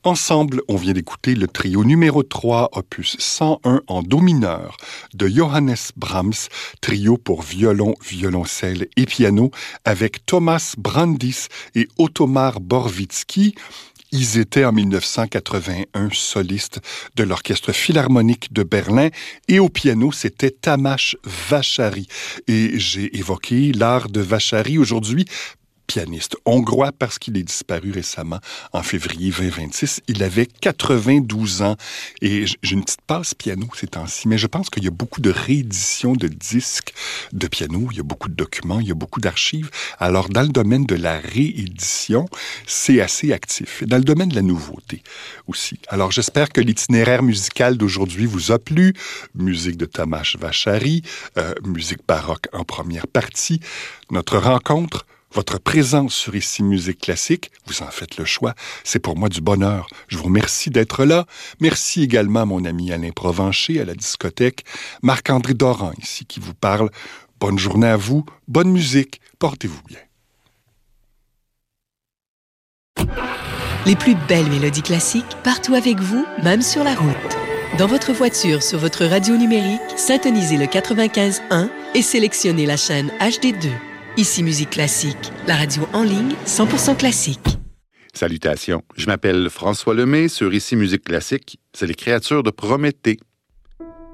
Ensemble, on vient d'écouter le trio numéro 3, opus 101 en do mineur, de Johannes Brahms, trio pour violon, violoncelle et piano, avec Thomas Brandis et Ottomar Borwitzky. Ils étaient en 1981 solistes de l'Orchestre Philharmonique de Berlin et au piano, c'était Tamás Vásary. Et j'ai évoqué l'art de Vásary aujourd'hui, pianiste hongrois parce qu'il est disparu récemment en février 2026. Il avait 92 ans et j'ai une petite passe piano ces temps-ci, mais je pense qu'il y a beaucoup de rééditions de disques de piano, il y a beaucoup de documents, il y a beaucoup d'archives. Alors, dans le domaine de la réédition, c'est assez actif. Et dans le domaine de la nouveauté aussi. Alors, j'espère que l'itinéraire musical d'aujourd'hui vous a plu. Musique de Tamás Vásary, musique baroque en première partie. Notre rencontre, votre présence sur Ici Musique Classique, vous en faites le choix, c'est pour moi du bonheur. Je vous remercie d'être là. Merci également à mon ami Alain Provencher à la discothèque, Marc-André Doran ici qui vous parle. Bonne journée à vous, bonne musique, portez-vous bien. Les plus belles mélodies classiques partout avec vous, même sur la route. Dans votre voiture, sur votre radio numérique, syntonisez le 95.1 et sélectionnez la chaîne HD2. Ici Musique Classique, la radio en ligne 100% classique. Salutations, je m'appelle François Lemay. Sur Ici Musique Classique, c'est les créatures de Prométhée.